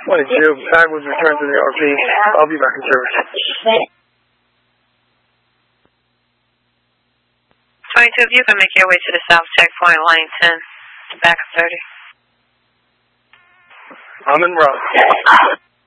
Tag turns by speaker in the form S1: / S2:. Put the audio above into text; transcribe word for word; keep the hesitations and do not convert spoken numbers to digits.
S1: twenty-two, bag was returned to the R V. I'll be back in service.
S2: twenty-two, if you can make your way to the south checkpoint, lane ten, back of thirty.
S1: I'm in route.